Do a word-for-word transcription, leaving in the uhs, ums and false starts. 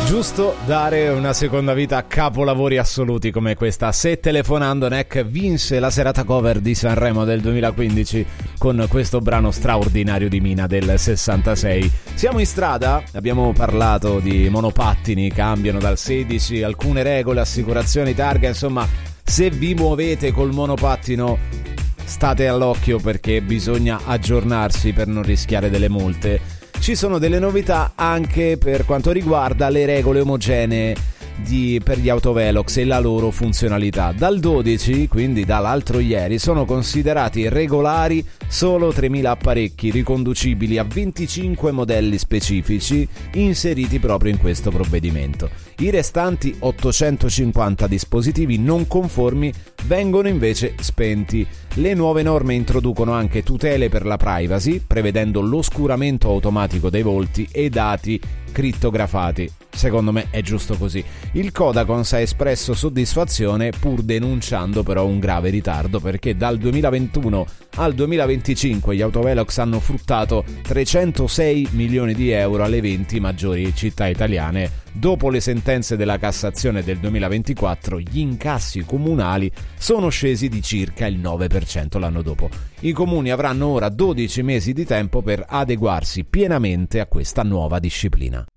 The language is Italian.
Giusto dare una seconda vita a capolavori assoluti come questa. Se Telefonando N E C vinse la serata cover di Sanremo del duemilaquindici con questo brano straordinario di Mina del sessantasei. Siamo in strada, abbiamo parlato di monopattini, cambiano dal sedici, alcune regole, assicurazioni, targa, insomma, se vi muovete col monopattino state all'occhio perché bisogna aggiornarsi per non rischiare delle multe. Ci sono delle novità anche per quanto riguarda le regole omogenee di, per gli autovelox e la loro funzionalità. Dal dodici, quindi dall'altro ieri, sono considerati regolari solo tremila apparecchi riconducibili a venticinque modelli specifici inseriti proprio in questo provvedimento. I restanti ottocentocinquanta dispositivi non conformi vengono invece spenti. Le nuove norme introducono anche tutele per la privacy, prevedendo l'oscuramento automatico dei volti e dati crittografati. Secondo me è giusto così. Il Codacons ha espresso soddisfazione pur denunciando però un grave ritardo, perché dal duemilaventuno al duemilaventicinque gli autovelox hanno fruttato trecentosei milioni di euro alle venti maggiori città italiane. Dopo le sentenze della Cassazione del duemilaventiquattro, gli incassi comunali sono scesi di circa il nove per cento l'anno dopo. I comuni avranno ora dodici mesi di tempo per adeguarsi pienamente a questa nuova disciplina.